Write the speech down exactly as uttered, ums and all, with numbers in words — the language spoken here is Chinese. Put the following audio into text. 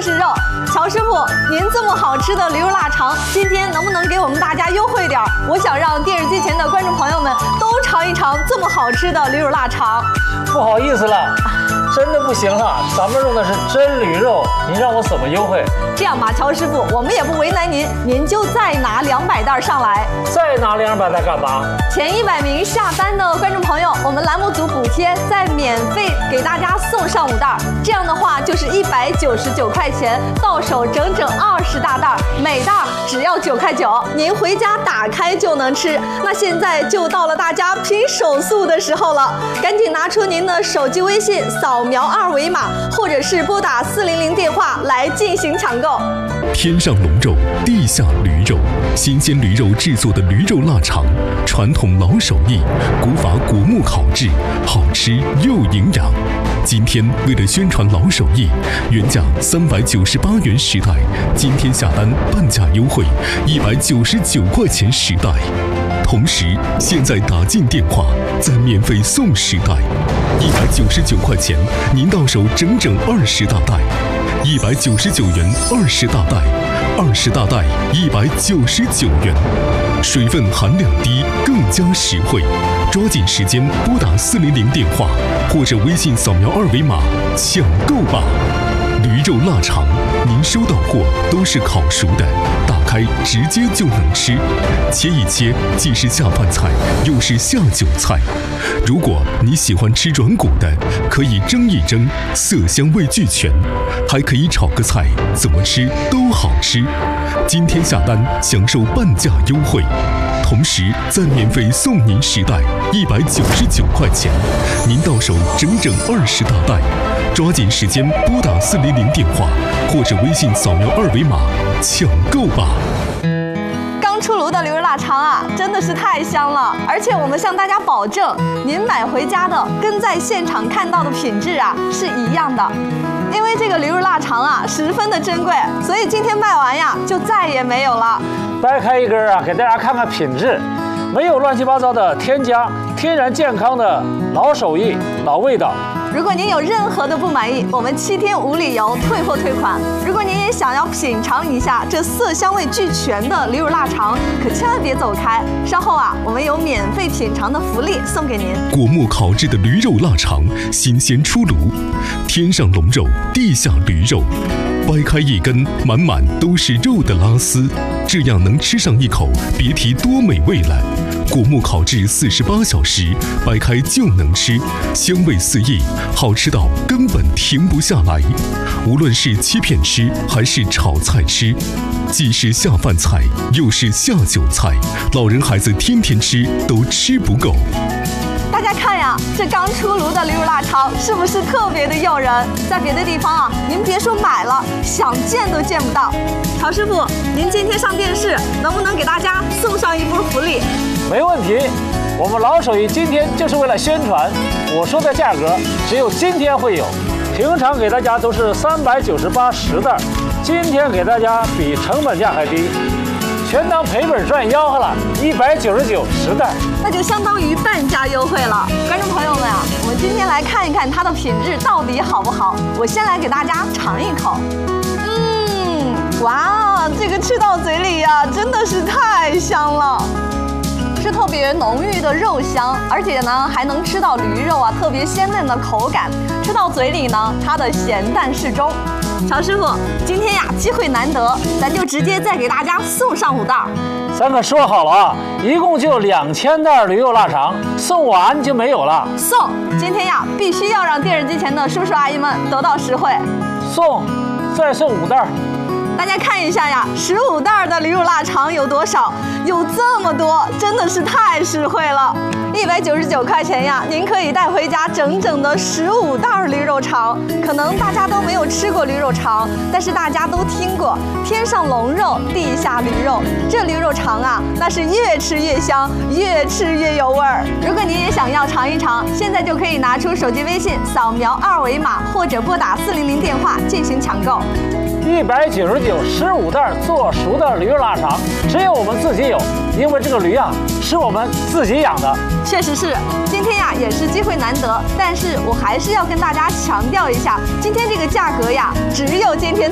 就是肉。乔师傅，您这么好吃的驴肉腊肠，今天能不能给我们大家优惠点？我想让电视机前的观众朋友们都尝一尝这么好吃的驴肉腊肠。 不好意思了，真的不行了，咱们用的是真驴肉，您让我怎么优惠？ 这样吧，乔师傅，我们也不为难您，您就再拿两百袋上来。 再拿两百袋干嘛？ 前一百名下单的观众朋友，我们栏目组补贴再免费给大家送上五袋，这样的话就是一百九十九块钱，到手整整二十大袋，每袋只要九块九，您回家打开就能吃。那现在就到了大家拼手速的时候了，赶紧拿出您的手机微信，扫描二维码，或者是拨打四零零电话来进行抢购。 天上龙肉，地下驴肉，新鲜驴肉制作的驴肉腊肠，传统老手艺，古法果木烤制，好吃又营养。今天为了宣传老手艺，原价三百九十八元十袋，今天下单半价优惠，一百九十九块钱十袋。同时，现在打进电话，再免费送十袋，一百九十九块钱，您到手整整二十大袋。一百九十九元二十大袋，二十大袋一百九十九元，水分含量低，更加实惠。抓紧时间拨打四零零电话，或者微信扫描二维码抢购吧。驴肉腊肠，您收到货都是烤熟的，打开直接就能吃，切一切既是下饭菜，又是下酒菜。如果你喜欢吃软骨的，可以蒸一蒸，色香味俱全，还可以炒个菜，怎么吃都好吃。今天下单享受半价优惠，同时再免费送您十袋，一百九十九块钱，您到手整整二十大袋。抓紧时间拨打四零零电话，或者微信扫描二维码抢购吧。 刚出炉的驴肉腊肠啊，真的是太香了！而且我们向大家保证，您买回家的跟在现场看到的品质啊是一样的。因为这个驴肉腊肠啊十分的珍贵，所以今天卖完呀就再也没有了。 掰开一根啊，给大家看看品质，没有乱七八糟的添加，天然健康的老手艺、老味道。 如果您有任何的不满意，我们七天无理由退货退款。如果您也想要品尝一下这色香味俱全的驴肉腊肠，可千万别走开。稍后啊，我们有免费品尝的福利送给您。 果木烤制的驴肉腊肠，新鲜出炉，天上龙肉，地下驴肉，掰开一根，满满都是肉的拉丝，这样能吃上一口，别提多美味了。果木烤制四十八小时，掰开就能吃，香味四溢，好吃到根本停不下来。无论是切片吃还是炒菜吃，既是下饭菜，又是下酒菜，老人孩子天天吃都吃不够。 大家看呀，这刚出炉的驴肉腊肠是不是特别的诱人？在别的地方啊，您别说买了，想见都见不到。曹师傅，您今天上电视，能不能给大家送上一波福利？ 没问题，我们老手艺今天就是为了宣传，我说的价格只有今天会有，平常给大家都是三百九十八十袋，今天给大家比成本价还低，全当赔本赚吆喝了，一百九十九十袋， 那就相当于半价优惠了。观众朋友们啊，我们今天来看一看它的品质到底好不好。我先来给大家尝一口，嗯，哇，这个吃到嘴里呀，真的是太香了。是特别浓郁的肉香，而且呢还能吃到驴肉啊特别鲜嫩的口感，吃到嘴里呢它的咸淡适中。乔师傅，今天呀机会难得，咱就直接再给大家送上五袋。 咱可说好了啊，一共就两千袋驴肉腊肠，送完就没有了。 送，今天呀必须要让电视机前的叔叔阿姨们得到实惠。 送，再送五袋。 大家看一下呀，十五袋的驴肉腊肠有多少？有这么多，真的是太实惠了！一百九十九块钱呀，您可以带回家整整的十五袋驴肉肠。可能大家都没有吃过驴肉肠，但是大家都听过“天上龙肉，地下驴肉”。这驴肉肠啊，那是越吃越香，越吃越有味儿。如果您也想要尝一尝，现在就可以拿出手机微信扫描二维码，或者拨打四零零电话进行抢购。 一百九十九十五袋做熟的驴肉腊肠，只有我们自己有，因为这个驴啊是我们自己养的。 确实是，今天呀也是机会难得，但是我还是要跟大家强调一下，今天这个价格呀，只有今天